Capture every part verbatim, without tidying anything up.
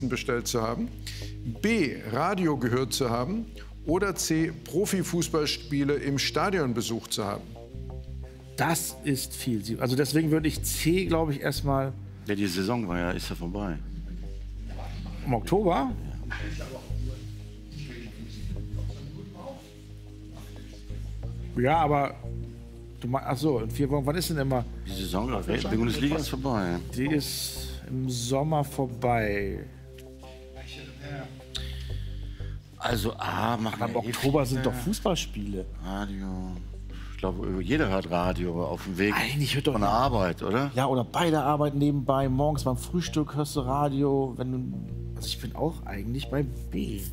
bestellt zu haben, B, Radio gehört zu haben oder C, Profifußballspiele im Stadion besucht zu haben? Das ist viel. Also deswegen würde ich C, glaube ich, erstmal. Ja, die Saison war ja, ist ja vorbei. Im Oktober? Ja, ja, aber du meinst, ach so, in vier Wochen, wann ist denn immer? Die Saison der Bundesliga ist vorbei. Die ist im Sommer vorbei. Also A, machen Aber im wir Oktober eh sind viele. doch Fußballspiele. Radio. Ich glaube, jeder hört Radio auf dem Weg Eigentlich hört doch von der Arbeit, oder? Ja, oder bei der Arbeit nebenbei. Morgens beim Frühstück hörst du Radio. Wenn du, also ich bin auch eigentlich bei B.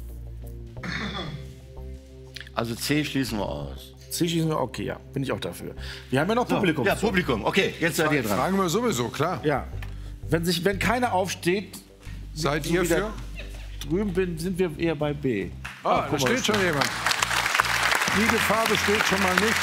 Also C schließen wir aus. C schießen wir, okay, ja, bin ich auch dafür. Wir haben ja noch Publikum. Ja, Publikum. Okay, jetzt seid ihr dran. Fragen wir sowieso, klar. Ja. Wenn, sich, wenn keiner aufsteht, Seid so ihr wie der für? Drüben bin, sind wir eher bei B. Ah, guck da mal, steht schon jemand. Die Gefahr besteht schon mal nicht.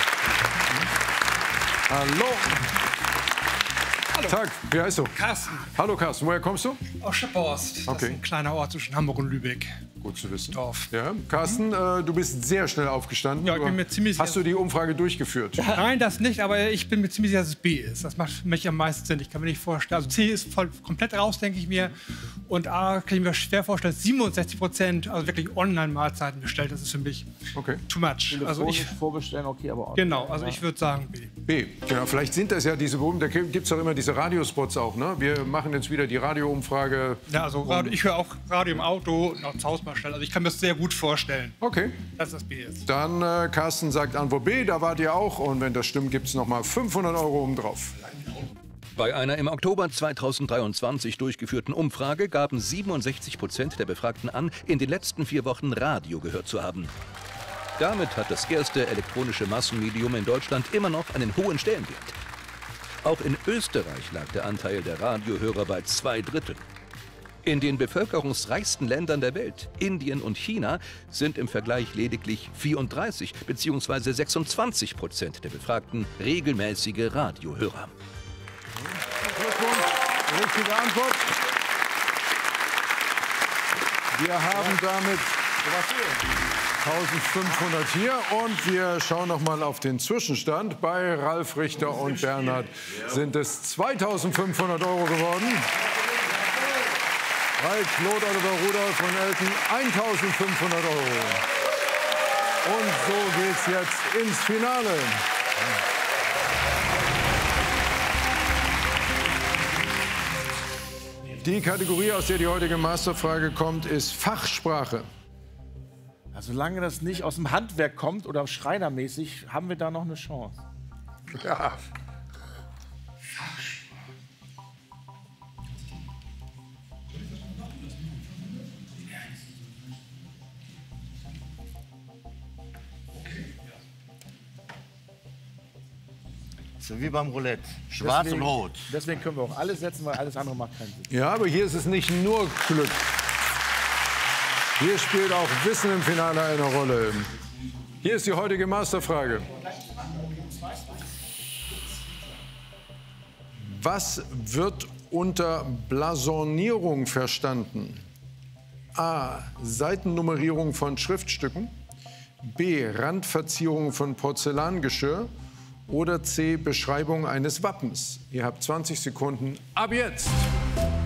Hallo. Hallo. Tag, wie heißt du? Carsten, Hallo Carsten, woher kommst du? aus Schipperhorst. Das Okay. ist ein kleiner Ort zwischen Hamburg und Lübeck. Gut zu wissen. Dorf. Ja, Carsten, äh, du bist sehr schnell aufgestanden. Ja, ich bin Du- mir ziemlich Hast sicher- du die Umfrage durchgeführt? Nein, das nicht, aber ich bin mir ziemlich sicher, dass es B ist. Das macht für mich am meisten Sinn. Ich kann mir nicht vorstellen. Also C ist voll, komplett raus, denke ich mir. Und A kann ich mir schwer vorstellen, dass siebenundsechzig Prozent also wirklich Online-Mahlzeiten bestellt. Das ist für mich Okay. too much. Also ich, vorbestellen, okay, aber auch. genau, also ich würde sagen B. B. Genau, vielleicht sind das ja diese Boom, da gibt es doch immer diese Radiospots auch, ne? Wir machen jetzt wieder die Radioumfrage. Ja, also Radio, ich höre auch Radio im Auto und auch zu Hause mal schnell. Also ich kann mir das sehr gut vorstellen, Okay. dass das B ist. Dann äh, Carsten sagt Antwort B, da wart ihr auch. Und wenn das stimmt, gibt es nochmal fünfhundert Euro obendrauf. Bei einer im Oktober zweitausenddreiundzwanzig durchgeführten Umfrage gaben siebenundsechzig Prozent der Befragten an, in den letzten vier Wochen Radio gehört zu haben. Damit hat das erste elektronische Massenmedium in Deutschland immer noch einen hohen Stellenwert. Auch in Österreich lag der Anteil der Radiohörer bei zwei Dritteln. In den bevölkerungsreichsten Ländern der Welt, Indien und China, sind im Vergleich lediglich vierunddreißig bzw. sechsundzwanzig Prozent der Befragten regelmäßige Radiohörer. Glückwunsch, richtige Antwort. Wir haben damit eintausendfünfhundert hier und wir schauen noch mal auf den Zwischenstand. Bei Ralf Richter und Bernhard sind es zweitausendfünfhundert Euro geworden. Bei Claude Oliver Rudolph und Elton eintausendfünfhundert Euro. Und so geht's jetzt ins Finale. Die Kategorie, aus der die heutige Masterfrage kommt, ist Fachsprache. Ja, solange das nicht aus dem Handwerk kommt oder schreinermäßig, haben wir da noch eine Chance. Ja. So wie beim Roulette. Schwarz Deswegen- und Rot. Deswegen können wir auch alles setzen, weil alles andere macht keinen Sinn. Ja, aber hier ist es nicht nur Glück. Hier spielt auch Wissen im Finale eine Rolle. Hier ist die heutige Masterfrage. Was wird unter Blasonierung verstanden? A. Seitennummerierung von Schriftstücken. B. Randverzierung von Porzellangeschirr. Oder C. Beschreibung eines Wappens. Ihr habt zwanzig Sekunden ab jetzt.